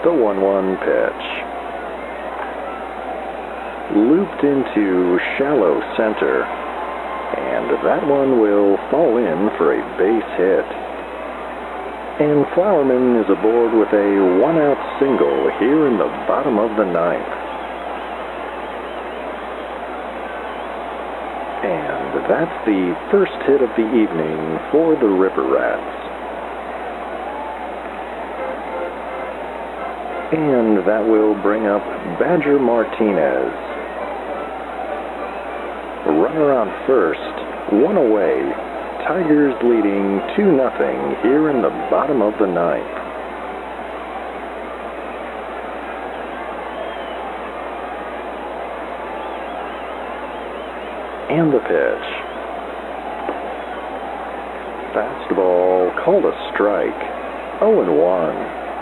The 1-1 pitch. Looped into shallow center, and that one will fall in for a base hit. And Flowerman is aboard with a 1-out single here in the bottom of the ninth. And that's the first hit of the evening for the River Rats. And that will bring up Badger Martinez. Runner on first, one away. Tigers leading 2-0 here in the bottom of the ninth. And the pitch. Fastball called a strike. 0-1.